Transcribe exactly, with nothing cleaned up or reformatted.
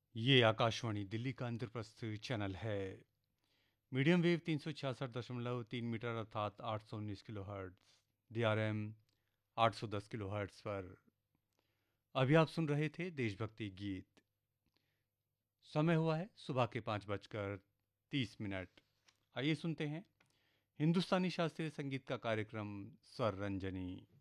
ये आकाशवाणी दिल्ली का इंद्रप्रस्थ चैनल है। मीडियम वेव तीन सौ छियासठ दशमलव तीन मीटर अर्थात आठ सौ उन्नीस kilo hertz, D R M आठ सौ दस किलो हर्ट्ज पर अभी आप सुन रहे थे देशभक्ति गीत। समय हुआ है सुबह के पाँच बजकर तीस मिनट। आइए सुनते हैं हिंदुस्तानी शास्त्रीय संगीत का कार्यक्रम स्वर रंजनी।